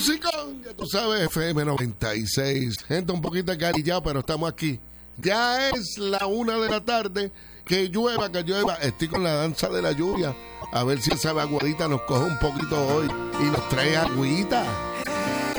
musicón, ya tú sabes, FM 96. Gente un poquito acarillado, pero estamos aquí. Ya es la 1:00 p.m. Que llueva, que llueva. Estoy con la danza de la lluvia. A ver si esa vaguadita nos coge un poquito hoy y nos trae agüita.